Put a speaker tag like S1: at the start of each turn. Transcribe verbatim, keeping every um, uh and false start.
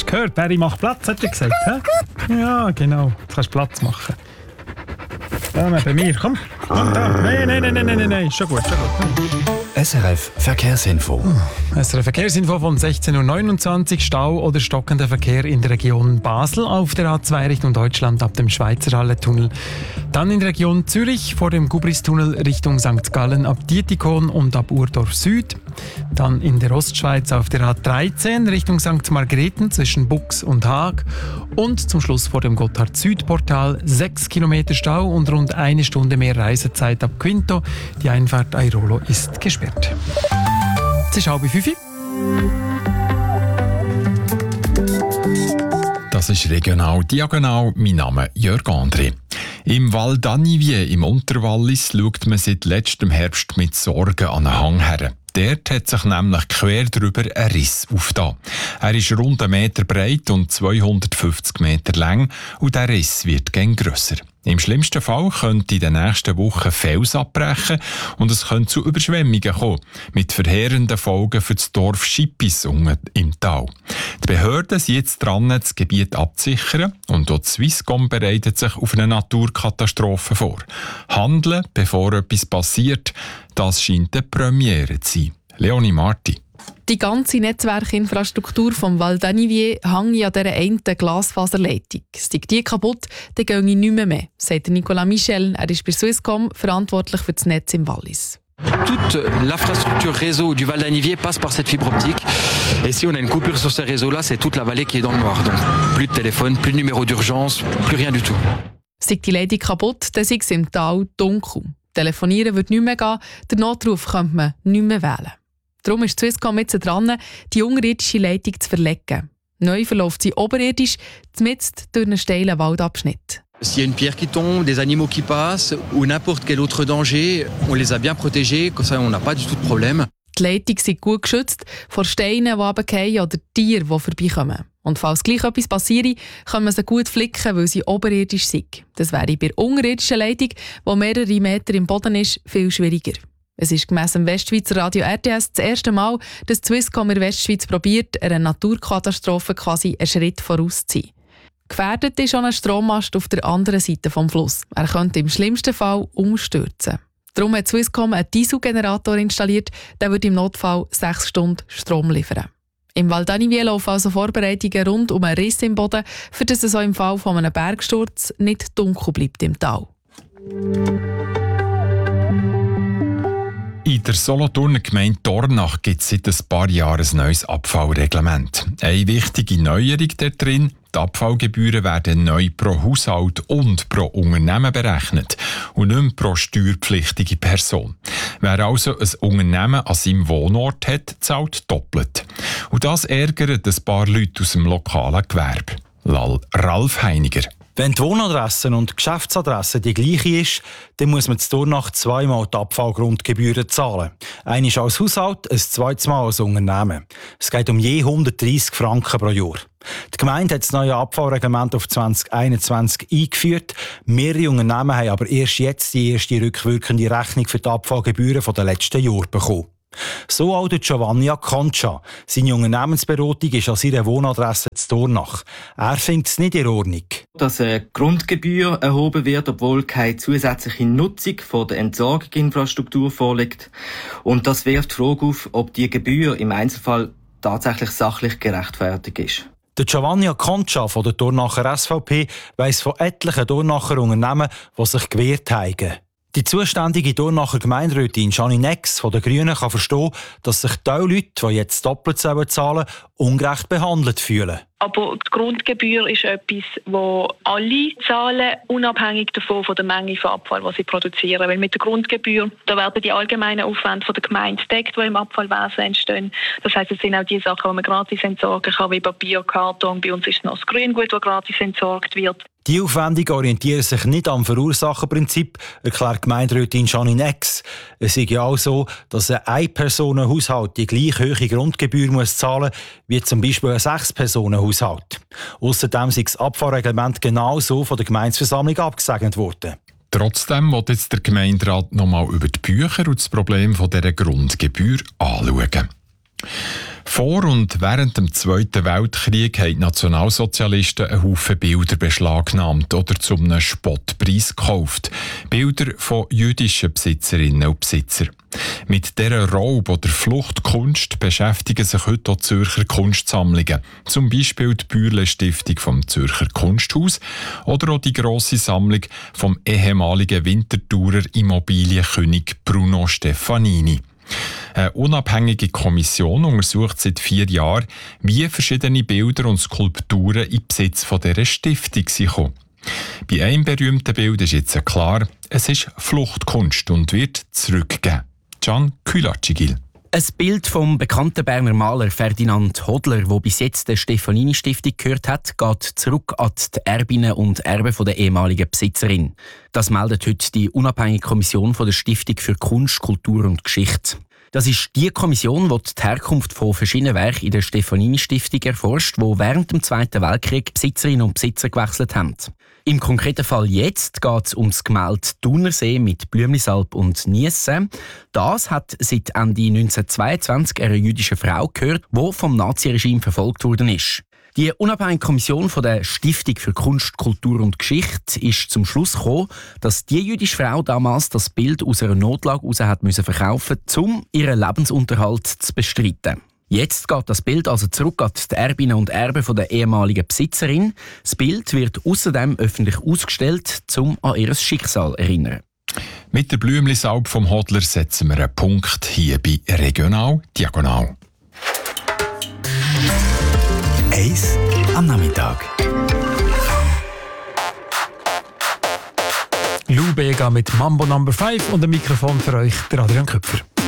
S1: gehört. Barry macht Platz, hat er gesagt. He? Ja, genau. Du kannst Platz machen. Ja, bei mir. Komm, komm da. Nein, nein, nein, nein, nein, nein. Schon gut, schon gut.
S2: S R F Verkehrsinfo.
S1: S R F Verkehrsinfo von sechzehn Uhr neunundzwanzig. Stau oder stockender Verkehr in der Region Basel auf der A zwei Richtung Deutschland ab dem Schweizerhalle-Tunnel. Dann in der Region Zürich vor dem Gubristunnel Richtung Sankt Gallen ab Dietikon und ab Urdorf Süd. Dann in der Ostschweiz auf der A dreizehn Richtung Sankt Margrethen zwischen Bux und Haag. Und zum Schluss vor dem Gotthard-Süd-Portal sechs Kilometer Stau und rund eine Stunde mehr Reisezeit ab Quinto. Die Einfahrt Airolo ist gesperrt. Es ist halb fünf.
S3: Das ist regional diagonal. Mein Name ist Jörg André. Im Val d'Anivier im Unterwallis schaut man seit letztem Herbst mit Sorgen an den Hang her. Dort hat sich nämlich quer drüber ein Riss aufgetan. Er ist rund einen Meter breit und zweihundertfünfzig Meter lang und der Riss wird gern grösser. Im schlimmsten Fall könnte in den nächsten Wochen Fels abbrechen und es könnte zu Überschwemmungen kommen, mit verheerenden Folgen für das Dorf Schippis unten im Tal. Die Behörden sind jetzt dran, das Gebiet abzusichern und auch die Swisscom bereitet sich auf eine Naturkatastrophe vor. Handeln, bevor etwas passiert, das scheint eine Premiere zu sein. Leonie Marti.
S4: Die ganze Netzwerkinfrastruktur vom Val d'Anivier hängt an dieser einen Glasfaserleitung. Ist die kaputt, dann gehe ich nicht mehr, mehr, sagt Nicolas Michel. Er ist bei Swisscom verantwortlich für das Netz im Wallis.
S5: Toute l'infrastructure réseau du Val d'Anivier passe par cette fibre optique. Et si on a une coupure sur ce réseau-là, c'est toute la vallée qui est dans le noir. Donc plus de téléphone, plus de numéro d'urgence, plus rien du tout.
S4: Ist die Leitung kaputt, dann sei es im Tal dunkel. Telefonieren wird nicht mehr gehen, den Notruf könnte man nicht mehr wählen. Darum ist Swisscom jetzt dran, die unterirdische Leitung zu verlegen. Neu verläuft sie oberirdisch, mitten durch einen steilen Waldabschnitt.
S5: S'il y a une pierre qui tombe, des animaux qui passent ou n'importe quel autre danger, on les a bien protégés, comme ça on n'a pas du tout de problème.
S4: Die Leitung ist gut geschützt vor Steinen, die runterfallen oder Tieren, die vorbeikommen. Und falls gleich etwas passiert, kann man sie gut flicken, weil sie oberirdisch sind. Das wäre bei der unterirdischen Leitung, die mehrere Meter im Boden ist, viel schwieriger. Es ist gemäss dem Westschweizer Radio R T S das erste Mal, dass die Swisscom in der Westschweiz probiert, einer Naturkatastrophe quasi einen Schritt voraus zu sein. Gefährdet ist schon ein Strommast auf der anderen Seite des Flusses. Er könnte im schlimmsten Fall umstürzen. Darum hat Swisscom einen Dieselgenerator installiert, der wird im Notfall sechs Stunden Strom liefern. Im Val d'Anivier laufen also Vorbereitungen rund um einen Riss im Boden, für das es auch im Fall von einem Bergsturz nicht dunkel bleibt im Tal.
S3: In der Solothurner Gemeinde Dornach gibt es seit ein paar Jahren ein neues Abfallreglement. Eine wichtige Neuerung dort drin: die Abfallgebühren werden neu pro Haushalt und pro Unternehmen berechnet und nicht mehr pro steuerpflichtige Person. Wer also ein Unternehmen an seinem Wohnort hat, zahlt doppelt. Und das ärgert ein paar Leute aus dem lokalen Gewerbe. Ralf Heiniger.
S6: Wenn die Wohnadresse und die Geschäftsadresse die gleiche ist, dann muss man in Dornach zweimal die Abfallgrundgebühren zahlen. Einmal als Haushalt, ein zweites Mal als Unternehmen. Es geht um je hundertdreissig Franken pro Jahr. Die Gemeinde hat das neue Abfallreglement auf zwanzig einundzwanzig eingeführt. Mehrere Unternehmen haben aber erst jetzt die erste rückwirkende Rechnung für die Abfallgebühren der letzten Jahre bekommen. So auch der Giovanni Concha. Seine Unternehmensberatung ist an seiner Wohnadresse in Dornach. Er findet es nicht in Ordnung.
S7: Dass eine Grundgebühr erhoben wird, obwohl keine zusätzliche Nutzung von der Entsorgungsinfrastruktur vorliegt. Und das wirft die Frage auf, ob die Gebühr im Einzelfall tatsächlich sachlich gerechtfertigt ist.
S6: Der Giovanni Concha von der Dornacher S V P weiss von etlichen Dornacher Unternehmen, die sich gewehrt haben. Die zuständige Dornacher Gemeinderätin Janine Nex von den Grünen kann verstehen, dass sich die Leute, die jetzt doppelt zahlen sollen, ungerecht behandelt fühlen.
S8: Aber die Grundgebühr ist etwas, das alle zahlen, unabhängig davon von der Menge von Abfall, die sie produzieren. Weil mit der Grundgebühr da werden die allgemeinen Aufwände von der Gemeinde gedeckt, die im Abfallwesen entstehen. Das heisst, es sind auch die Sachen, die man gratis entsorgen kann, wie Papier, Karton. Bei uns ist es noch das Grüngut, das gratis entsorgt wird.
S6: Die Aufwendungen orientieren sich nicht am Verursacherprinzip, erklärt Gemeinderätin Janine Nex. Es ist ja auch so, dass ein Ein-Personen-Haushalt die gleich hohe Grundgebühr muss zahlen wie zum Beispiel ein Sechs-Personen-Haushalt. Außerdem ist das Abfallreglement genau so von der Gemeindeversammlung abgesegnet worden.
S3: Trotzdem will jetzt der Gemeinderat noch mal über die Bücher und das Problem dieser Grundgebühr anschauen. Vor und während dem Zweiten Weltkrieg haben die Nationalsozialisten einen Haufen Bilder beschlagnahmt oder zu einem Spottpreis gekauft. Bilder von jüdischen Besitzerinnen und Besitzern. Mit dieser Raub- oder Fluchtkunst beschäftigen sich heute auch Zürcher Kunstsammlungen. Zum Beispiel die Bürle-Stiftung vom Zürcher Kunsthaus oder auch die grosse Sammlung vom ehemaligen Winterthurer Immobilienkönig Bruno Stefanini. Eine unabhängige Kommission untersucht seit vier Jahren, wie verschiedene Bilder und Skulpturen in Besitz von dieser Stiftung sind. Bei einem berühmten Bild ist jetzt klar, es ist Fluchtkunst und wird zurückgegeben. Can Külatschigil.
S9: Ein Bild vom bekannten Berner Maler Ferdinand Hodler, der bis jetzt der Stefanini-Stiftung gehört hat, geht zurück an die Erbinnen und Erben der ehemaligen Besitzerin. Das meldet heute die unabhängige Kommission von der Stiftung für Kunst, Kultur und Geschichte. Das ist die Kommission, die die Herkunft von verschiedenen Werken in der Stefanini-Stiftung erforscht, die während dem Zweiten Weltkrieg Besitzerinnen und Besitzer gewechselt haben. Im konkreten Fall jetzt geht es um das Gemälde Thunersee mit Blümlisalp und Niesse. Das hat seit Ende neunzehnhundertzweiundzwanzig einer jüdischen Frau gehört, die vom Naziregime verfolgt worden ist. Die unabhängige Kommission von der Stiftung für Kunst, Kultur und Geschichte ist zum Schluss gekommen, dass die jüdische Frau damals das Bild aus einer Notlage heraus hat müssen verkaufen, um ihren Lebensunterhalt zu bestreiten. Jetzt geht das Bild also zurück an die Erbinnen und Erben von der ehemaligen Besitzerin. Das Bild wird außerdem öffentlich ausgestellt, um an ihr Schicksal zu erinnern.
S3: Mit der Blümlisalp vom Hodler setzen wir einen Punkt hier bei Regional Diagonal.
S2: Eis am Nachmittag.
S1: Lou Bega mit Mambo Number fünf und ein Mikrofon für euch, der Adrian Köpfer.